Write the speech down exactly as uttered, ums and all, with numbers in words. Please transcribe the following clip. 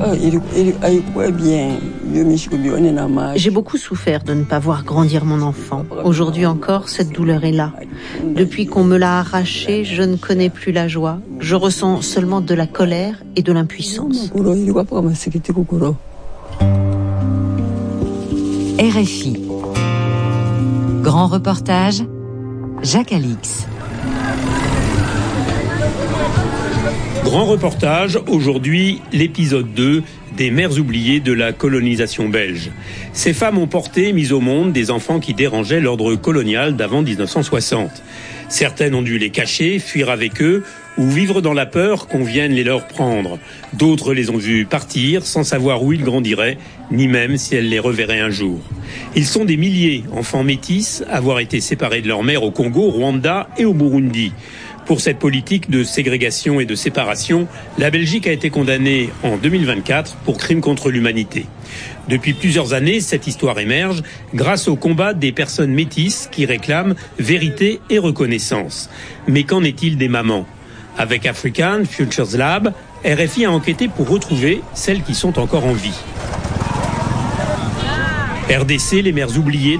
J'ai beaucoup souffert de ne pas voir grandir mon enfant. Aujourd'hui encore, cette douleur est là. Depuis qu'on me l'a arraché, je ne connais plus la joie. Je ressens seulement de la colère et de l'impuissance. R F I. Grand reportage, Jacques Alix. Grand reportage, aujourd'hui, l'épisode deux des mères oubliées de la colonisation belge. Ces femmes ont porté, mis au monde, des enfants qui dérangeaient l'ordre colonial d'avant dix-neuf cent soixante. Certaines ont dû les cacher, fuir avec eux, ou vivre dans la peur qu'on vienne les leur prendre. D'autres les ont vus partir sans savoir où ils grandiraient, ni même si elles les reverraient un jour. Ils sont des milliers, enfants métis, à avoir été séparés de leur mère au Congo, au Rwanda et au Burundi. Pour cette politique de ségrégation et de séparation, la Belgique a été condamnée en deux mille vingt-quatre pour crimes contre l'humanité. Depuis plusieurs années, cette histoire émerge grâce au combat des personnes métisses qui réclament vérité et reconnaissance. Mais qu'en est-il des mamans ? Avec African Futures Lab, R F I a enquêté pour retrouver celles qui sont encore en vie. R D C, les mères oubliées